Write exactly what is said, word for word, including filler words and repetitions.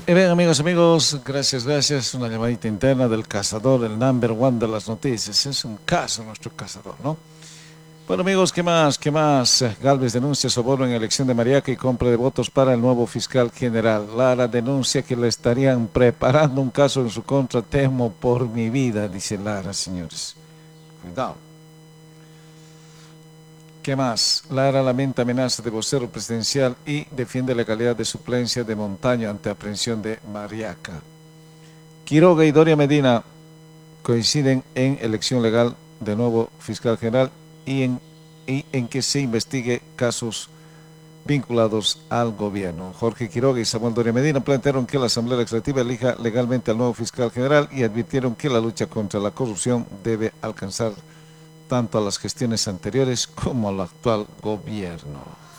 Y bien, amigos, amigos, gracias, gracias. Una llamadita interna del cazador, el number one de las noticias. Es un caso nuestro cazador, ¿no? Bueno, amigos, ¿qué más? ¿Qué más? Eh, Galvez denuncia soborno en elección de Mariaca y compra de votos para el nuevo fiscal general. Lara denuncia que le estarían preparando un caso en su contra. Temo por mi vida, dice Lara, señores. Cuidado. ¿Qué más? Lara lamenta amenaza de vocero presidencial y defiende la calidad de suplencia de Montaño ante aprehensión de Mariaca. Quiroga y Doria Medina coinciden en elección legal de nuevo fiscal general y en, y en que se investigue casos vinculados al gobierno. Jorge Quiroga y Samuel Doria Medina plantearon que la Asamblea Legislativa elija legalmente al nuevo fiscal general y advirtieron que la lucha contra la corrupción debe alcanzar tanto a las gestiones anteriores como al actual gobierno.